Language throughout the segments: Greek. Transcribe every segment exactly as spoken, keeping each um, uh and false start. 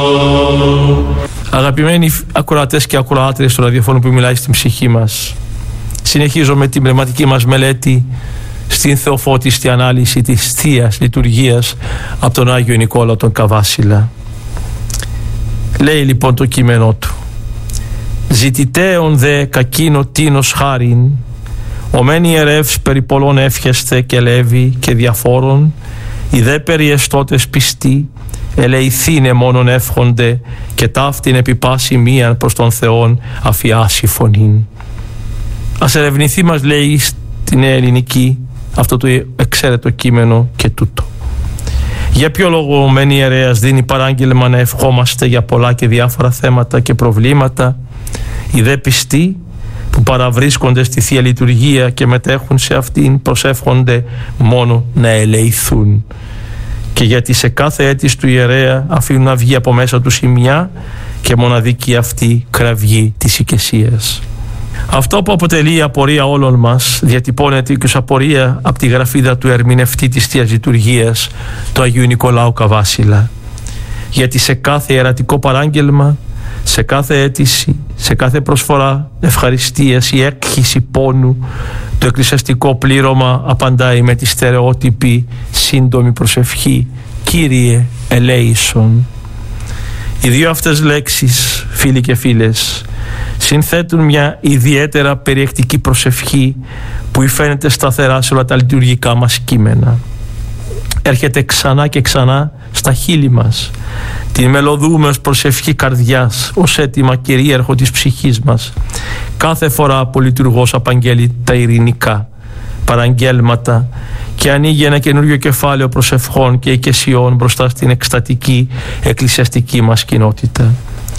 Αγαπημένοι ακροατές και ακροάτριες του ραδιοφώνου που μιλάει στην ψυχή μας, συνεχίζουμε την πνευματική μας μελέτη στην θεοφώτιστη ανάλυση της Θείας Λειτουργίας από τον Άγιο Νικόλαο τον Καβάσιλα. Λέει λοιπόν το κείμενό του: «Ζητητέων δε κακίνο τίνος χάριν, ο μεν ιερεύς περί πολλών εύχεστε και λέβει και διαφόρων, οι δε περιεστώτες πιστοί, ελεηθήνε μόνον εύχονται και ταύτην επιπάσει μίαν προς τον Θεόν αφιάσει φωνήν». Ας ερευνηθεί, μας λέει στην ελληνική, αυτό το εξαίρετο κείμενο και τούτο. Για ποιο λόγο ο μεν ιερέας δίνει παράγγελμα να ευχόμαστε για πολλά και διάφορα θέματα και προβλήματα, οι δε πιστοί που παραβρίσκονται στη Θεία Λειτουργία και μετέχουν σε αυτήν προσεύχονται μόνο να ελεηθούν, και γιατί σε κάθε αίτηση του ιερέα αφήνουν να βγει από μέσα τους η μια και μοναδική αυτή κραυγή της οικεσίας. Αυτό που αποτελεί η απορία όλων μας διατυπώνεται και ως απορία από τη γραφίδα του ερμηνευτή της Θείας Λειτουργίας, του Αγίου Νικολάου Καβάσιλα. Γιατί σε κάθε ιερατικό παράγγελμα, σε κάθε αίτηση, σε κάθε προσφορά ευχαριστίας ή έκχυση πόνου, το εκκλησιαστικό πλήρωμα απαντάει με τη στερεότυπη σύντομη προσευχή «Κύριε ελέησον». Οι δύο αυτές λέξεις, φίλοι και φίλες, συνθέτουν μια ιδιαίτερα περιεκτική προσευχή που υφαίνεται σταθερά σε όλα τα λειτουργικά μας κείμενα. Έρχεται ξανά και ξανά στα χείλη μας, την μελωδούμε ως προσευχή καρδιάς, ως αίτημα κυρίαρχο της ψυχής μας, κάθε φορά που ο λειτουργός απαγγέλει τα ειρηνικά παραγγέλματα και ανοίγει ένα καινούριο κεφάλαιο προσευχών και οικεσιών μπροστά στην εκστατική εκκλησιαστική μας κοινότητα.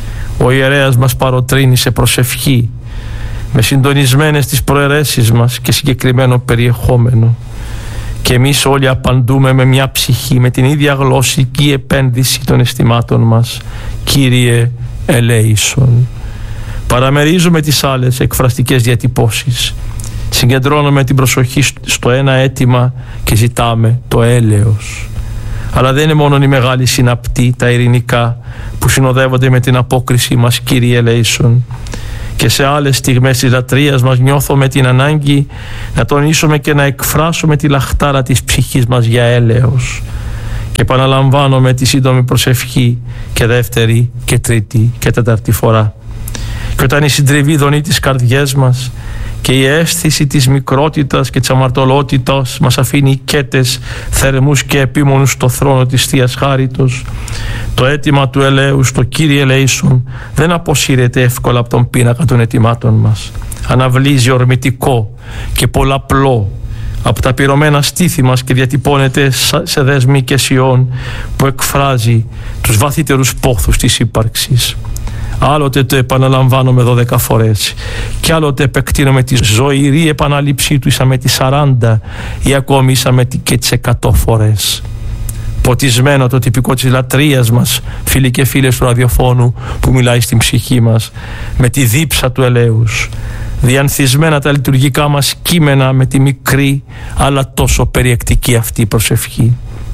Ο ιερέας μας παροτρύνει σε προσευχή με συντονισμένες τις προαιρέσεις μας και συγκεκριμένο περιεχόμενο, και εμείς όλοι απαντούμε με μια ψυχή, με την ίδια γλωσσική επένδυση των αισθημάτων μας «Κύριε ελέησον». Παραμερίζουμε τις άλλες εκφραστικές διατυπώσεις, συγκεντρώνουμε την προσοχή στο ένα αίτημα και ζητάμε το έλεος. Αλλά δεν είναι μόνο η μεγάλη συναπτή, τα ειρηνικά που συνοδεύονται με την απόκριση μας «Κύριε ελέησον». Και σε άλλες στιγμές της λατρείας μας νιώθουμε την ανάγκη να τονίσουμε και να εκφράσουμε τη λαχτάρα της ψυχής μας για έλεος. Και επαναλαμβάνουμε τη σύντομη προσευχή και δεύτερη και τρίτη και τέταρτη φορά. Και όταν η συντριβή δονεί τις καρδιές μας και η αίσθηση της μικρότητας και της αμαρτωλότητας μας αφήνει οικέτες, θερμούς και επίμονους στο θρόνο της Θείας Χάριτος, το αίτημα του ελέους, το Κύριε ελέησον, δεν αποσύρεται εύκολα από τον πίνακα των αιτημάτων μας. Αναβλύζει ορμητικό και πολλαπλό από τα πυρωμένα στήθη μας και διατυπώνεται σε δέσμη οικεσιών που εκφράζει τους βαθύτερους πόθους της ύπαρξης. Άλλοτε το επαναλαμβάνομαι δώδεκα φορές και άλλοτε επεκτείνομαι τη ζωηρή επανάληψή του ίσα με τις σαράντα ή ακόμη ίσα με και τις εκατό φορές. Ποτισμένο το τυπικό της λατρείας μας, φίλοι και φίλες του ραδιοφώνου που μιλάει στην ψυχή μας, με τη δίψα του ελέους, διανθισμένα τα λειτουργικά μας κείμενα με τη μικρή αλλά τόσο περιεκτική αυτή προσευχή.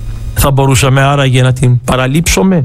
Θα μπορούσαμε άραγε να την παραλείψουμε?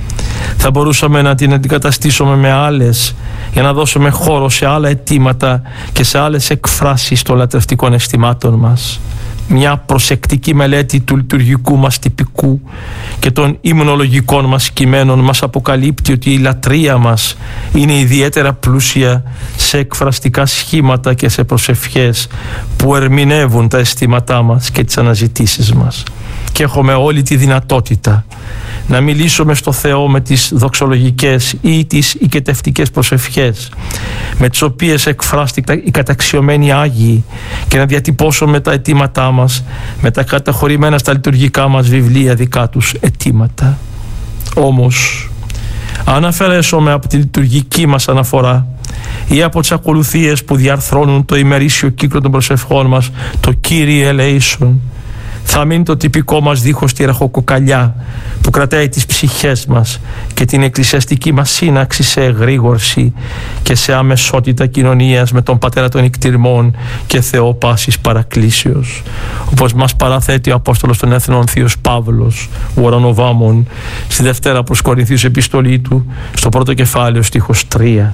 Θα μπορούσαμε να την αντικαταστήσουμε με άλλες για να δώσουμε χώρο σε άλλα αιτήματα και σε άλλες εκφράσεις των λατρευτικών αισθημάτων μας? Μια προσεκτική μελέτη του λειτουργικού μας τυπικού και των υμνολογικών μας κειμένων μας αποκαλύπτει ότι η λατρεία μας είναι ιδιαίτερα πλούσια σε εκφραστικά σχήματα και σε προσευχές που ερμηνεύουν τα αισθήματά μας και τις αναζητήσεις μας. Και έχουμε όλη τη δυνατότητα να μιλήσουμε στο Θεό με τις δοξολογικές ή τις οικετευτικές προσευχές με τις οποίες εκφράστηκαν οι καταξιωμένοι Άγιοι και να διατυπώσουμε τα αιτήματά μας με τα καταχωρημένα στα λειτουργικά μας βιβλία δικά τους αιτήματα. Όμως, αν αφαιρέσουμε από τη λειτουργική μας αναφορά ή από τις ακολουθίες που διαρθρώνουν το ημερήσιο κύκλο των προσευχών μας το Κύριε ελέησον, Θα μείνει το τυπικό μας δίχως τη ραχοκοκαλιά που κρατάει τις ψυχές μας και την εκκλησιαστική μας σύναξη σε εγρήγορση και σε αμεσότητα κοινωνίας με τον Πατέρα των Ικτυρμών και Θεό πάσης παρακλήσεως, όπως μας παραθέτει ο Απόστολος των Εθνών Θείος Παύλος, ο ουρανοβάμων, στη Δευτέρα προς Κορινθίους επιστολή του, στο πρώτο κεφάλαιο στίχος τρία.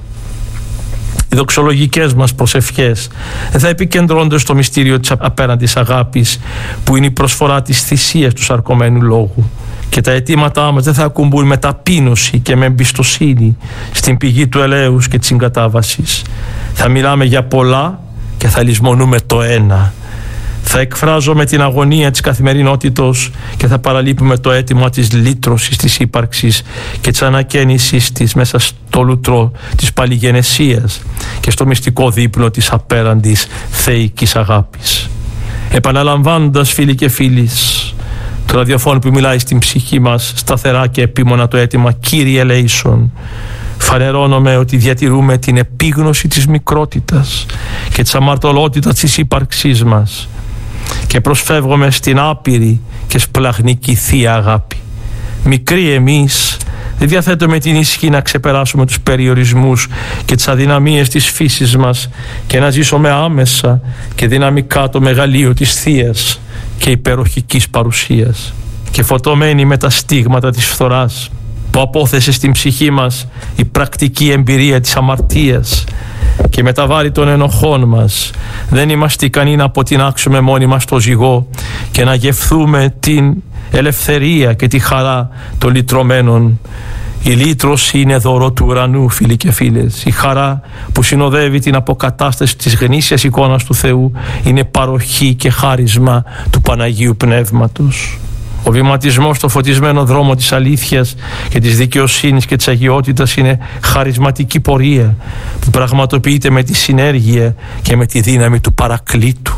Οι δοξολογικές μας προσευχές δεν θα επικεντρώνονται στο μυστήριο της απέραντης αγάπης που είναι η προσφορά της θυσίας του σαρκωμένου λόγου, και τα αιτήματά μας δεν θα ακουμπούν με ταπείνωση και με εμπιστοσύνη στην πηγή του ελέους και της συγκατάβασης. Θα μιλάμε για πολλά και θα λησμονούμε το ένα. Θα εκφράζουμε την αγωνία της καθημερινότητος και θα παραλείπουμε το αίτημα της λύτρωσης της ύπαρξης και της ανακαίνησης της μέσα στο λουτρό της παλιγενεσίας και στο μυστικό δείπνο της απέραντης θεϊκής αγάπης. Επαναλαμβάνοντας, φίλοι και φίλες, το ραδιοφώνο που μιλάει στην ψυχή μας σταθερά και επίμονα το αίτημα «Κύριε ελέησον», φανερώνομαι ότι διατηρούμε την επίγνωση της μικρότητας και της αμαρτωλότητας της ύπαρξής μας και προσφεύγουμε στην άπειρη και σπλαχνική Θεία Αγάπη. Μικροί εμείς δεν διαθέτουμε την ισχύ να ξεπεράσουμε τους περιορισμούς και τις αδυναμίες της φύσης μας και να ζήσουμε άμεσα και δυναμικά το μεγαλείο της Θείας και υπεροχικής παρουσίας. Και φωτωμένοι με τα στίγματα της φθοράς που απόθεσε στην ψυχή μας η πρακτική εμπειρία της αμαρτίας και με τα βάρη των ενοχών μας, δεν είμαστε ικανοί να αποτινάξουμε μόνοι μας το ζυγό και να γευθούμε την ελευθερία και τη χαρά των λυτρωμένων. Η λύτρωση είναι δώρο του ουρανού, φίλοι και φίλες. Η χαρά που συνοδεύει την αποκατάσταση της γνήσιας εικόνας του Θεού είναι παροχή και χάρισμα του Παναγίου Πνεύματος. Ο βηματισμός στο φωτισμένο δρόμο της αλήθειας και της δικαιοσύνης και της αγιότητας είναι χαρισματική πορεία που πραγματοποιείται με τη συνέργεια και με τη δύναμη του Παρακλήτου.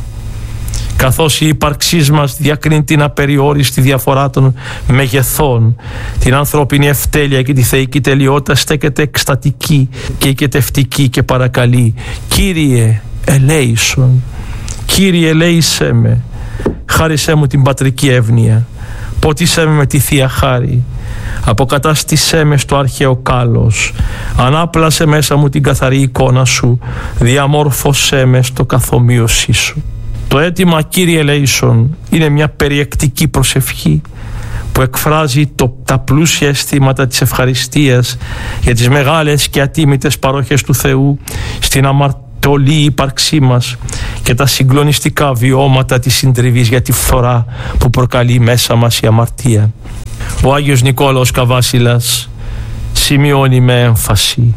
Καθώς η ύπαρξή μας διακρίνει την απεριόριστη διαφορά των μεγεθών, την ανθρώπινη ευτέλεια και τη θεϊκή τελειότητα, στέκεται εκστατική και οικετευτική και παρακαλεί «Κύριε ελέησον, Κύριε ελέησέ με, χάρισέ μου την πατρική εύνοια, ποτίσέ με με τη Θεία Χάρη, αποκατάστησέ με στο αρχαίο κάλος, ανάπλασε μέσα μου την καθαρή εικόνα σου, διαμόρφωσέ με στο καθομοίωσή σου». Το αίτημα «Κύριε ελέησον» είναι μια περιεκτική προσευχή που εκφράζει το, τα πλούσια αισθήματα της ευχαριστίας για τις μεγάλες και ατίμητες παρόχες του Θεού στην αμαρτωλή ύπαρξή μας και τα συγκλονιστικά βιώματα της συντριβής για τη φθορά που προκαλεί μέσα μας η αμαρτία. Ο Άγιος Νικόλαος Καβάσιλας σημειώνει με έμφαση: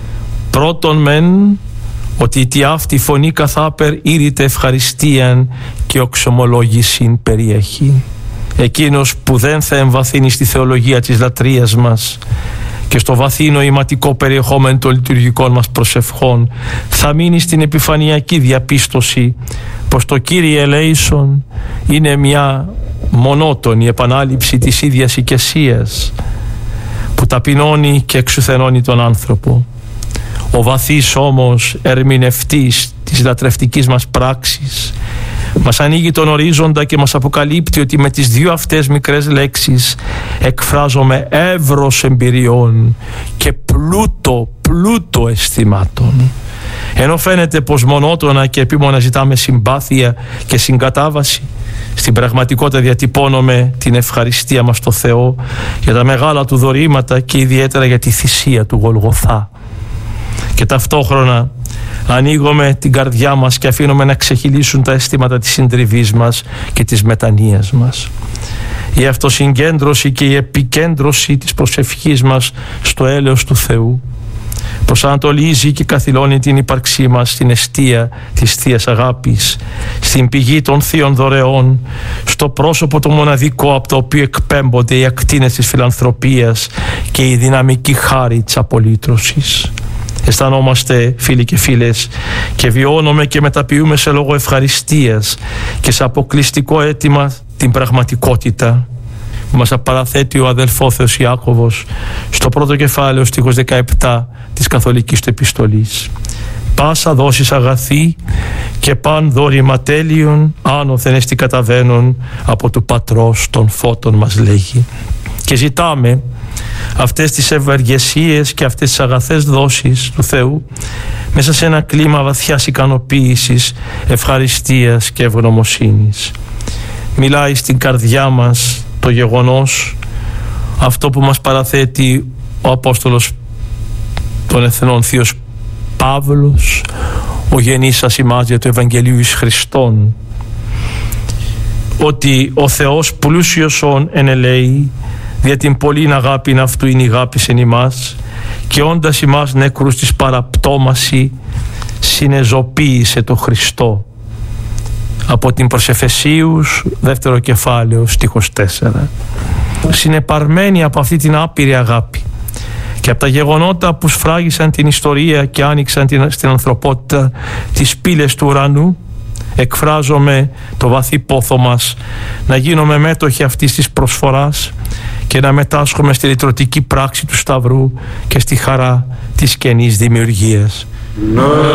«Πρώτον μεν, ότι τη αυτή φωνή καθάπερ ήρυτε ευχαριστίαν και οξομολόγησιν περιέχει». Εκείνος που δεν θα εμβαθύνει στη θεολογία της λατρείας μας και στο βαθύ νοηματικό περιεχόμενο των λειτουργικών μας προσευχών θα μείνει στην επιφανειακή διαπίστωση πως το Κύριε ελέησον είναι μια μονότονη επανάληψη της ίδιας οικεσίας που ταπεινώνει και εξουθενώνει τον άνθρωπο. Ο βαθύς όμως ερμηνευτής της λατρευτικής μας πράξης μας ανοίγει τον ορίζοντα και μας αποκαλύπτει ότι με τις δύο αυτές μικρές λέξεις εκφράζομαι εύρος εμπειριών και πλούτο, πλούτο αισθημάτων. Ενώ φαίνεται πως μονότονα και επίμονα ζητάμε συμπάθεια και συγκατάβαση, στην πραγματικότητα διατυπώνουμε την ευχαριστία μας στο Θεό για τα μεγάλα του δωρήματα και ιδιαίτερα για τη θυσία του Γολγοθά. Και ταυτόχρονα ανοίγουμε την καρδιά μας και αφήνουμε να ξεχυλήσουν τα αισθήματα της συντριβής μας και της μετανοίας μας. Η αυτοσυγκέντρωση και η επικέντρωση της προσευχής μας στο έλεος του Θεού προσανατολίζει και καθυλώνει την ύπαρξή μας στην εστία της Θείας Αγάπης, στην πηγή των θείων δωρεών, στο πρόσωπο το μοναδικό από το οποίο εκπέμπονται οι ακτίνες της φιλανθρωπίας και η δυναμική χάρη της απολύτρωσης. Αισθανόμαστε, φίλοι και φίλες, και βιώνουμε και μεταποιούμε σε λόγο ευχαριστίας και σε αποκλειστικό αίτημα την πραγματικότητα που μας παραθέτει ο αδελφόθεος Ιάκωβος στο πρώτο κεφάλαιο στίχος δεκαεπτά της καθολικής του επιστολής. Πάσα δόσεις αγαθή και παν δόρημα τέλειων άνωθεν εστι καταβαίνουν από του Πατρός των φώτων, μας λέγει. Και ζητάμε αυτές τις ευεργεσίες και αυτές τις αγαθές δόσεις του Θεού μέσα σε ένα κλίμα βαθιάς ικανοποίησης, ευχαριστίας και ευγνωμοσύνης. Μιλάει στην καρδιά μας το γεγονός αυτό που μας παραθέτει ο Απόστολος των Εθνών Θείος Παύλος, ο γενής ασημάζια του Ευαγγελίου εις Χριστόν, ότι ο Θεός πλούσιος ον ενελέει δια την πολλήν αγάπην αυτού είναι η αγάπη εν ημάς, και όντας ημάς νεκρούς της παραπτώμαση συνεζωποίησε το Χριστό. Από την προς Εφεσίους δεύτερο κεφάλαιο στίχος τέσσερα. Συνεπαρμένη από αυτή την άπειρη αγάπη και από τα γεγονότα που σφράγισαν την ιστορία και άνοιξαν την, στην ανθρωπότητα τις πύλες του ουρανού, εκφράζομαι το βαθύ πόθο μας να γίνομαι μέτοχοι αυτής της προσφοράς και να μετάσχουμε στη λυτρωτική πράξη του Σταυρού και στη χαρά της καινής δημιουργίας.